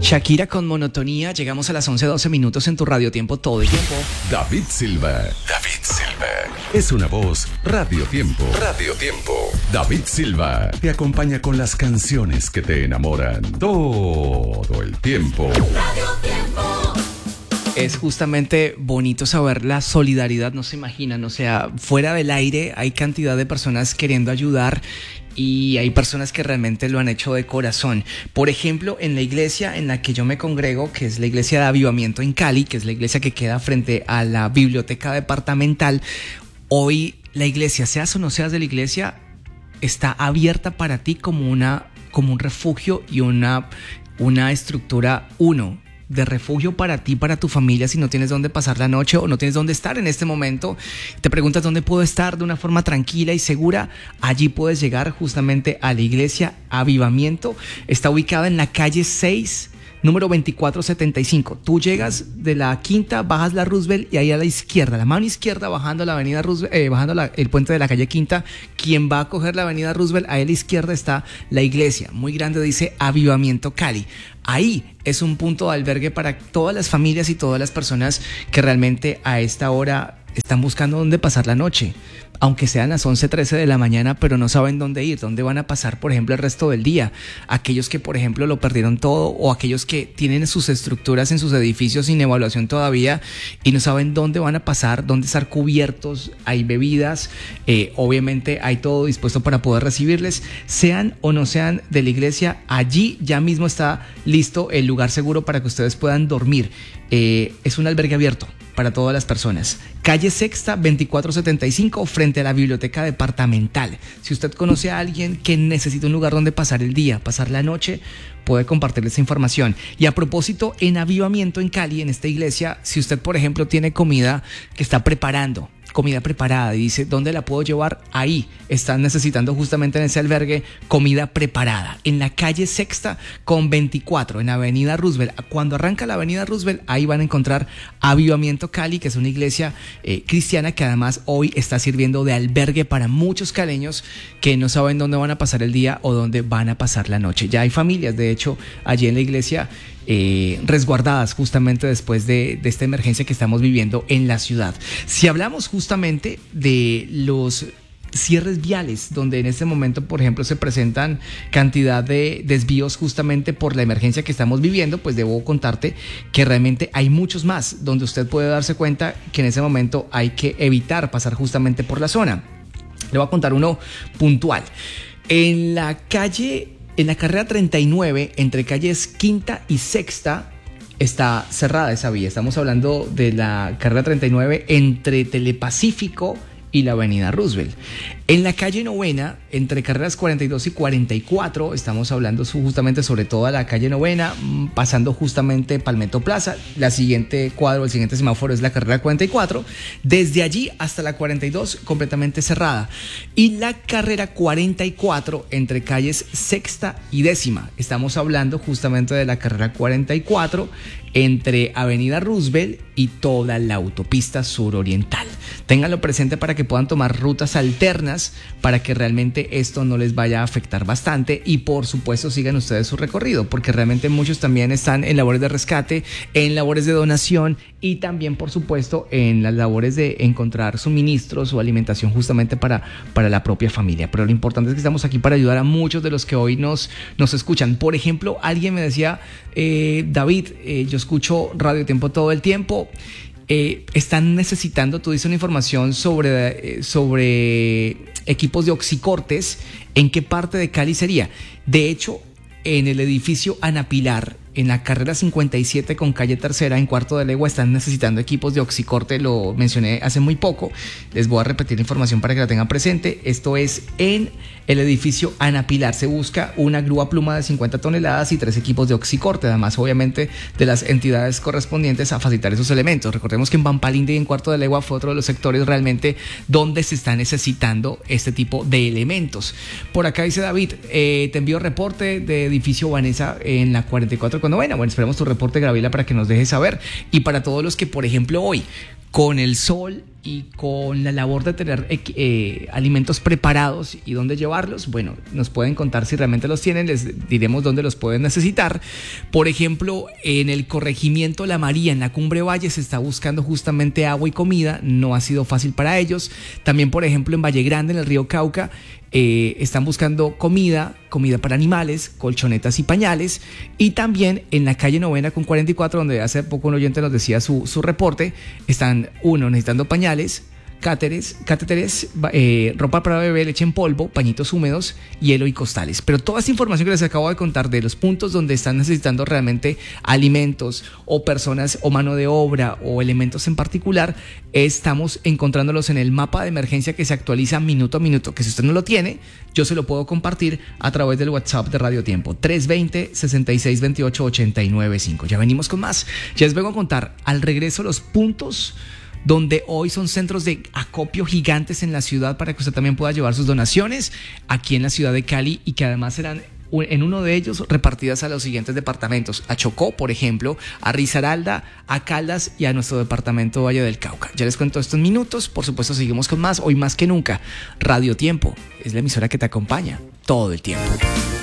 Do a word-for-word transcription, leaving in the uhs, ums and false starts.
Shakira con Monotonía. Llegamos a las once doce minutos en tu Radio Tiempo, todo el tiempo. David Silva. David Silva. Es una voz Radio Tiempo. Radio Tiempo. David Silva te acompaña con las canciones que te enamoran todo el tiempo. Radio Tiempo. Es justamente bonito saber la solidaridad, no se imaginan, o sea, fuera del aire hay cantidad de personas queriendo ayudar y hay personas que realmente lo han hecho de corazón. Por ejemplo, en la iglesia en la que yo me congrego, que es la iglesia de Avivamiento en Cali, que es la iglesia que queda frente a la biblioteca departamental, hoy la iglesia, seas o no seas de la iglesia, está abierta para ti como una, como un refugio y una, una estructura uno. de refugio para ti, para tu familia, si no tienes dónde pasar la noche o no tienes dónde estar en este momento, te preguntas dónde puedo estar de una forma tranquila y segura. Allí puedes llegar justamente a la iglesia Avivamiento. Está ubicada en la calle seis, número veinticuatro setenta y cinco. Tú llegas de la Quinta, bajas la Roosevelt y ahí a la izquierda, la mano izquierda, bajando la avenida Roosevelt, eh, bajando la, el puente de la calle Quinta, quien va a coger la avenida Roosevelt, ahí a la izquierda está la iglesia, muy grande, dice Avivamiento Cali. Ahí es un punto de albergue para todas las familias y todas las personas que realmente a esta hora están buscando dónde pasar la noche, aunque sean las once trece de la mañana, pero no saben dónde ir, dónde van a pasar, por ejemplo, el resto del día. Aquellos que, por ejemplo, lo perdieron todo, o aquellos que tienen sus estructuras en sus edificios sin evaluación todavía y no saben dónde van a pasar, dónde estar cubiertos. Hay bebidas, eh, obviamente hay todo dispuesto para poder recibirles, sean o no sean de la iglesia. Allí ya mismo está listo el lugar seguro para que ustedes puedan dormir. Eh, es un albergue abierto para todas las personas. Calle Sexta, veinticuatro setenta y cinco, frente a la biblioteca departamental. Si usted conoce a alguien que necesita un lugar donde pasar el día, pasar la noche, puede compartirle esa información. Y a propósito, en Avivamiento en Cali, en esta iglesia, si usted, por ejemplo, tiene comida que está preparando, comida preparada, y dice, ¿dónde la puedo llevar? Ahí están necesitando justamente en ese albergue comida preparada, en la calle Sexta con veinticuatro, en avenida Roosevelt. Cuando arranca la avenida Roosevelt, ahí van a encontrar Avivamiento Cali, que es una iglesia eh, cristiana que además hoy está sirviendo de albergue para muchos caleños que no saben dónde van a pasar el día o dónde van a pasar la noche. Ya hay familias, de hecho, allí en la iglesia Eh, resguardadas justamente después de, de esta emergencia que estamos viviendo en la ciudad. Si hablamos justamente de los cierres viales, donde en este momento, por ejemplo, se presentan cantidad de desvíos justamente por la emergencia que estamos viviendo, pues debo contarte que realmente hay muchos más, donde usted puede darse cuenta que en ese momento hay que evitar pasar justamente por la zona. Le voy a contar uno puntual. En la calle En la carrera treinta y nueve, entre calles Quinta y Sexta, está cerrada esa vía. Estamos hablando de la carrera treinta y nueve entre Telepacífico y la avenida Roosevelt. En la calle Novena, entre carreras cuarenta y dos y cuarenta y cuatro, estamos hablando justamente sobre toda la calle Novena, pasando justamente Palmetto Plaza. La siguiente cuadro, el siguiente semáforo es la carrera cuarenta y cuatro. Desde allí hasta la cuarenta y dos, completamente cerrada. Y la carrera cuarenta y cuatro, entre calles Sexta y Décima. Estamos hablando justamente de la carrera cuarenta y cuatro, entre avenida Roosevelt y toda la autopista suroriental. Ténganlo presente para que puedan tomar rutas alternas, para que realmente esto no les vaya a afectar bastante y por supuesto sigan ustedes su recorrido, porque realmente muchos también están en labores de rescate, en labores de donación y también por supuesto en las labores de encontrar suministros o alimentación justamente para, para la propia familia. Pero lo importante es que estamos aquí para ayudar a muchos de los que hoy nos, nos escuchan. Por ejemplo, alguien me decía, eh, David, eh, yo escucho Radio Tiempo todo el tiempo. Eh, están necesitando, tú dices una información sobre, eh, sobre equipos de oxicortes. ¿En qué parte de Cali sería? De hecho, en el edificio Ana Pilar, en la carrera cincuenta y siete con calle Tercera, en Cuarto de Legua, están necesitando equipos de oxicorte. Lo mencioné hace muy poco. Les voy a repetir la información para que la tengan presente. Esto es en el edificio Ana Pilar. Se busca una grúa pluma de cincuenta toneladas y tres equipos de oxicorte, además obviamente de las entidades correspondientes a facilitar esos elementos. Recordemos que en Pampalinde y en Cuarto de Legua fue otro de los sectores realmente donde se está necesitando este tipo de elementos. Por acá dice David, eh, te envío reporte de edificio Vanessa en la cuarenta y cuatro con novena. Bueno, esperamos tu reporte, Gabriela, para que nos dejes saber. Y para todos los que, por ejemplo, hoy, con el sol y con la labor de tener eh, eh, alimentos preparados y dónde llevarlos, bueno, nos pueden contar si realmente los tienen, les diremos dónde los pueden necesitar. Por ejemplo, en el corregimiento La María, en la Cumbre Valle, se está buscando justamente agua y comida, no ha sido fácil para ellos. También, por ejemplo, en Valle Grande, en el río Cauca, Eh, están buscando comida, comida para animales, colchonetas y pañales. Y también en la calle Novena con cuarenta y cuatro, donde hace poco un oyente nos decía su, su reporte, están, uno, necesitando pañales, cáteres, catéteres, eh, ropa para bebé, leche en polvo, pañitos húmedos, hielo y costales. Pero toda esta información que les acabo de contar de los puntos donde están necesitando realmente alimentos o personas o mano de obra o elementos en particular, estamos encontrándolos en el mapa de emergencia que se actualiza minuto a minuto, que si usted no lo tiene, yo se lo puedo compartir a través del WhatsApp de Radio Tiempo, tres dos cero, seis seis dos ocho, ocho nueve cinco. Ya venimos con más. Ya les vengo a contar al regreso los puntos donde hoy son centros de acopio gigantes en la ciudad para que usted también pueda llevar sus donaciones aquí en la ciudad de Cali, y que además serán en uno de ellos repartidas a los siguientes departamentos: a Chocó, por ejemplo, a Risaralda, a Caldas y a nuestro departamento Valle del Cauca. Ya les cuento estos minutos, por supuesto seguimos con más, hoy más que nunca. Radio Tiempo es la emisora que te acompaña todo el tiempo.